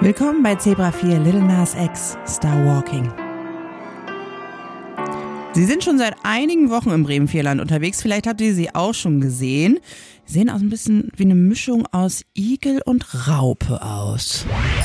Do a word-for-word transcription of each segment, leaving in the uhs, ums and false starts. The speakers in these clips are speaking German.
Willkommen bei Zebra vier, Lil Nas X, Star Walking. Sie sind schon seit einigen Wochen im Bremen-Vierland unterwegs. Vielleicht habt ihr sie auch schon gesehen. Sie sehen auch ein bisschen wie eine Mischung aus Igel und Raupe aus.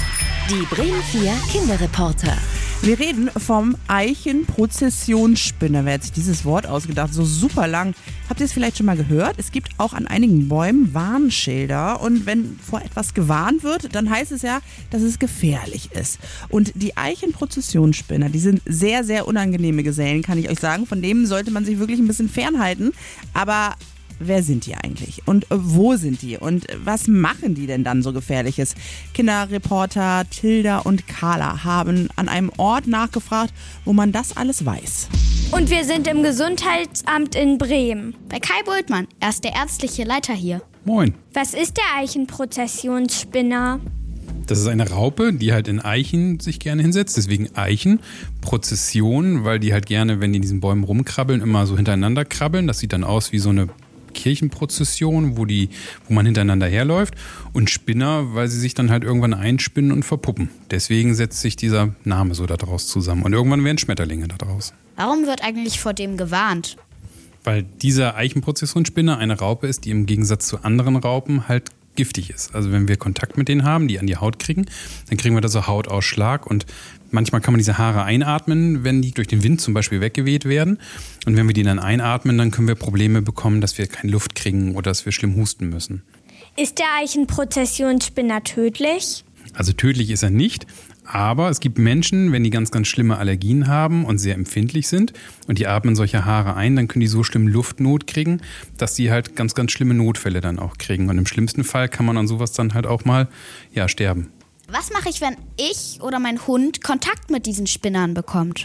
Die Bremen vier Kinderreporter. Wir reden vom Eichenprozessionsspinner. Wer hat sich dieses Wort ausgedacht? So super lang. Habt ihr es vielleicht schon mal gehört? Es gibt auch an einigen Bäumen Warnschilder. Und wenn vor etwas gewarnt wird, dann heißt es ja, dass es gefährlich ist. Und die Eichenprozessionsspinner, die sind sehr, sehr unangenehme Gesellen, kann ich euch sagen. Von denen sollte man sich wirklich ein bisschen fernhalten. Aber wer sind die eigentlich? Und wo sind die? Und was machen die denn dann so Gefährliches? Kinderreporter Tilda und Carla haben an einem Ort nachgefragt, wo man das alles weiß. Und wir sind im Gesundheitsamt in Bremen. Bei Kai Bultmann, er ist der ärztliche Leiter hier. Moin. Was ist der Eichenprozessionsspinner? Das ist eine Raupe, die halt in Eichen sich gerne hinsetzt, deswegen Eichenprozession, weil die halt gerne, wenn die in diesen Bäumen rumkrabbeln, immer so hintereinander krabbeln. Das sieht dann aus wie so eine Kirchenprozession, wo die, wo man hintereinander herläuft, und Spinner, weil sie sich dann halt irgendwann einspinnen und verpuppen. Deswegen setzt sich dieser Name so daraus zusammen. Und irgendwann werden Schmetterlinge daraus. Warum wird eigentlich vor dem gewarnt? Weil dieser Eichenprozessionsspinner eine Raupe ist, die im Gegensatz zu anderen Raupen halt giftig ist. Also wenn wir Kontakt mit denen haben, die an die Haut kriegen, dann kriegen wir da so Hautausschlag, und manchmal kann man diese Haare einatmen, wenn die durch den Wind zum Beispiel weggeweht werden. Und wenn wir die dann einatmen, dann können wir Probleme bekommen, dass wir keine Luft kriegen oder dass wir schlimm husten müssen. Ist der Eichenprozessionsspinner tödlich? Also tödlich ist er nicht, aber es gibt Menschen, wenn die ganz, ganz schlimme Allergien haben und sehr empfindlich sind und die atmen solche Haare ein, dann können die so schlimm Luftnot kriegen, dass die halt ganz, ganz schlimme Notfälle dann auch kriegen. Und im schlimmsten Fall kann man an sowas dann halt auch mal, ja, sterben. Was mache ich, wenn ich oder mein Hund Kontakt mit diesen Spinnern bekommt?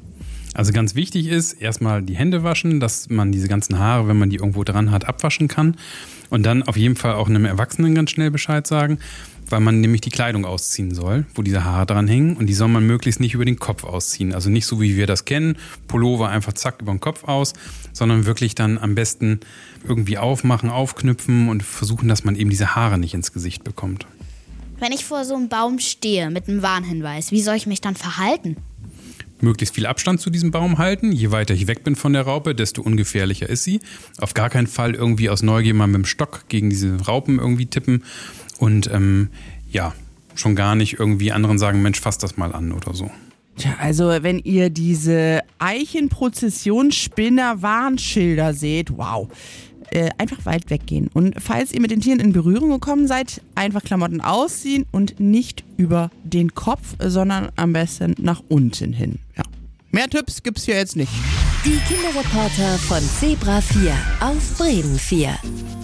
Also ganz wichtig ist, erstmal die Hände waschen, dass man diese ganzen Haare, wenn man die irgendwo dran hat, abwaschen kann. Und dann auf jeden Fall auch einem Erwachsenen ganz schnell Bescheid sagen, weil man nämlich die Kleidung ausziehen soll, wo diese Haare dran hängen. Und die soll man möglichst nicht über den Kopf ausziehen. Also nicht so, wie wir das kennen, Pullover einfach zack über den Kopf aus, sondern wirklich dann am besten irgendwie aufmachen, aufknüpfen und versuchen, dass man eben diese Haare nicht ins Gesicht bekommt. Wenn ich vor so einem Baum stehe mit einem Warnhinweis, wie soll ich mich dann verhalten? Möglichst viel Abstand zu diesem Baum halten. Je weiter ich weg bin von der Raupe, desto ungefährlicher ist sie. Auf gar keinen Fall irgendwie aus Neugier mal mit dem Stock gegen diese Raupen irgendwie tippen. Und ähm, ja, schon gar nicht irgendwie anderen sagen, Mensch, fass das mal an oder so. Tja, also wenn ihr diese Eichenprozessionsspinner-Warnschilder seht, wow, äh, einfach weit weggehen. Und falls ihr mit den Tieren in Berührung gekommen seid, einfach Klamotten ausziehen und nicht über den Kopf, sondern am besten nach unten hin. Ja. Mehr Tipps gibt's hier jetzt nicht. Die Kinderreporter von Zebra vier auf Bremen vier.